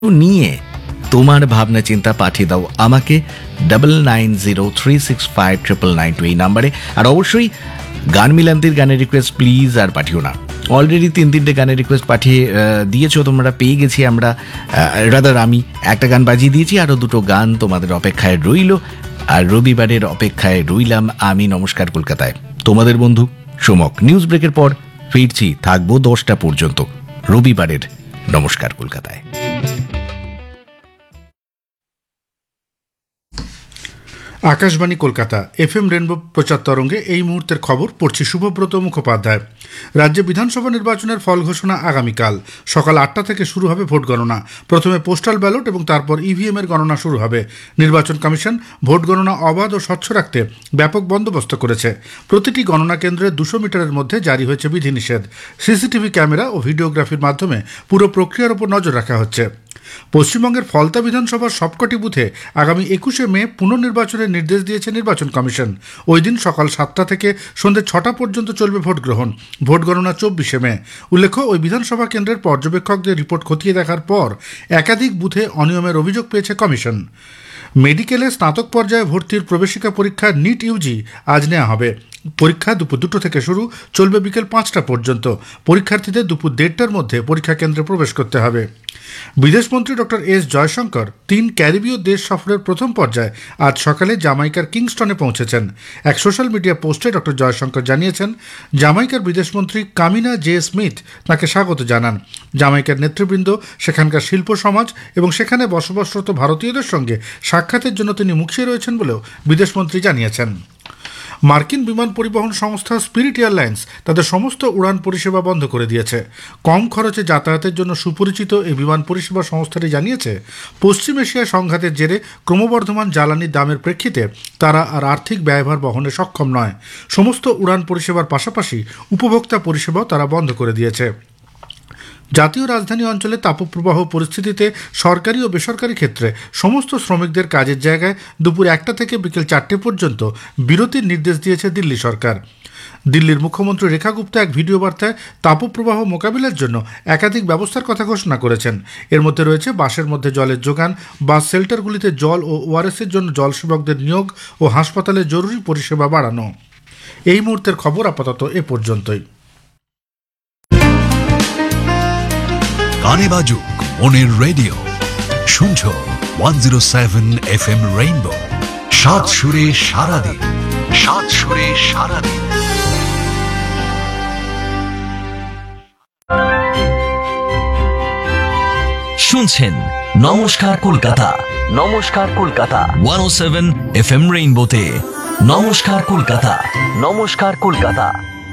নিয়ে তোমার ভাবনা চিন্তা পাঠিয়ে দাও আমাকে 9903659992 এই নাম্বারে। আর অবশ্যই গান মিলান্তির গানের রিকোয়েস্ট প্লিজ আর পাঠিও না। অলরেডি 3-3টে গানের রিকোয়েস্ট পাঠিয়ে দিয়েছো, তোমরা পেয়ে গেছি আমরা, রাদার আমি একটা গান বাজিয়ে দিয়েছি, আরও 2টো গান তোমাদের অপেক্ষায় রইল। আর রবিবারের অপেক্ষায় রইলাম আমি। নমস্কার কলকাতায় তোমাদের বন্ধু সোমক। নিউজ ব্রেকের পর ফিরছি, থাকবো 10টা পর্যন্ত রবিবারের নমস্কার কলকাতায়। আকাশবাণী কলকাতা এফএম রেনবো প্রচার তরঙ্গে এই মুহূর্তের খবর পড়ছি শুভব্রত মুখোপাধ্যায়। রাজ্যে বিধানসভা নির্বাচনের ফল ঘোষণা আগামীকাল সকাল 8টা থেকে শুরু হবে ভোট গণনা। প্রথমে পোস্টাল ব্যালট এবং তারপর ইভিএম এর গণনা শুরু হবে। নির্বাচন কমিশন ভোট গণনা অবাধ ও স্বচ্ছ রাখতে ব্যাপক বন্দোবস্ত করেছে। প্রতিটি গণনা কেন্দ্রে 200 মিটারের মধ্যে জারি হয়েছে বিধিনিষেধ। সিসিটিভি ক্যামেরা ও ভিডিওগ্রাফির মাধ্যমে পুরো প্রক্রিয়ার উপর নজর রাখা হচ্ছে। পশ্চিমবঙ্গের ফলতা বিধানসভার সবকটি বুথে আগামী 21শে মে পুনর্নির্বাচনের নির্দেশ দিয়েছে নির্বাচন কমিশন। ওই দিন সকাল 7টা থেকে সন্ধ্যে 6টা পর্যন্ত চলবে ভোট গ্রহণ। ভোট গণনা 24শে মে। উল্লেখ্য, ওই বিধানসভা কেন্দ্রের পর্যবেক্ষকদের রিপোর্ট খতিয়ে দেখার পর একাধিক বুথে অনিয়মের অভিযোগ পেয়েছে কমিশন। মেডিকেলে স্নাতক পর্যায়ে ভর্তির প্রবেশিকা পরীক্ষা নিট ইউজি আজ নেওয়া হবে। পরীক্ষা দুপুর 2টো থেকে শুরু, চলবে বিকেল 5টা পর্যন্ত। পরীক্ষার্থীদের দুপুর 1:30টার মধ্যে পরীক্ষা কেন্দ্রে প্রবেশ করতে হবে। বিদেশমন্ত্রী ডক্টর এস জয়শঙ্কর 3 ক্যারিবীয় দেশ সফরের প্রথম পর্যায়ে আজ সকালে জামাইকার কিংস্টনে পৌঁছেছেন। এক সোশ্যাল মিডিয়া পোস্টে ডক্টর জয়শঙ্কর জানিয়েছেন, জামাইকার বিদেশমন্ত্রী কামিনা জে স্মিথ তাকে স্বাগত জানান। জামাইকার নেতৃবৃন্দ, সেখানকার শিল্প সমাজ এবং সেখানে বসবাসরত ভারতীয়দের সঙ্গে সাক্ষাতের জন্য তিনি মুখিয়ে রয়েছেন বলেও বিদেশমন্ত্রী জানিয়েছেন। মার্কিন বিমান পরিবহন সংস্থা স্পিরিট এয়ারলাইন্স তাদের সমস্ত উড়ান পরিষেবা বন্ধ করে দিয়েছে। কম খরচে যাতায়াতের জন্য সুপরিচিত এই বিমান পরিষেবা সংস্থাটি জানিয়েছে, পশ্চিম এশিয়ায় সংঘাতের জেরে ক্রমবর্ধমান জ্বালানির দামের প্রেক্ষিতে তারা আর আর্থিক ব্যয়ভার বহনে সক্ষম নয়। সমস্ত উড়ান পরিষেবার পাশাপাশি উপভোক্তা পরিষেবাও তারা বন্ধ করে দিয়েছে। জাতীয় রাজধানী অঞ্চলে তাপপ্রবাহ পরিস্থিতিতে সরকারি ও বেসরকারি ক্ষেত্রে সমস্ত শ্রমিকদের কাজের জায়গায় দুপুর 1টা থেকে বিকেল 4টে পর্যন্ত বিরতির নির্দেশ দিয়েছে দিল্লি সরকার। দিল্লির মুখ্যমন্ত্রী রেখা গুপ্তা এক ভিডিও বার্তায় তাপপ্রবাহ মোকাবিলার জন্য একাধিক ব্যবস্থার কথা ঘোষণা করেছেন। এর মধ্যে রয়েছে বাসের মধ্যে জলের যোগান, বাস শেল্টারগুলিতে জল ও ওআরএসের জন্য জলসেবকদের নিয়োগ ও হাসপাতালে জরুরি পরিষেবা বাড়ানো। এই মুহূর্তের খবর আপাতত এ পর্যন্তই। গানে বাজুক মনের রেডিও, শুনছ 107 FM রেইনবো। 7 সুরে সারাদিন, 7 সুরে সারাদিন। শুনছেন নমস্কার কলকাতা, নমস্কার কলকাতা 107 FM রেইনবোতে। নমস্কার কলকাতা, নমস্কার কলকাতা।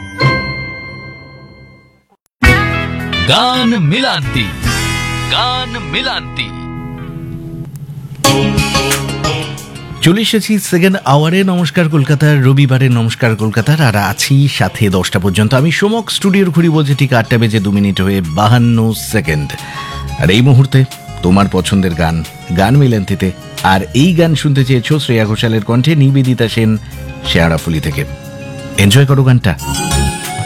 গান মিলান্তি, গান মিলান্তি। চলে এসেছি সেকেন্ড আওয়ারে নমস্কার কলকাতার, রবিবারের নমস্কার কলকাতার। আর আছি সাথে 10টা পর্যন্ত আমি সোমক। স্টুডিওর ঘড়ি বলছে ঠিক 8টা বেজে 2 মিনিট হয়ে 52 সেকেন্ড। আর এই মুহূর্তে তোমার পছন্দের গান, গান মিলান্তিতে। আর এই গান শুনতে চেয়েছো শ্রেয়া ঘোষালের কণ্ঠে, নিবেদিতা সেন শেয়ারাফুলি থেকে। এনজয় করো গানটা।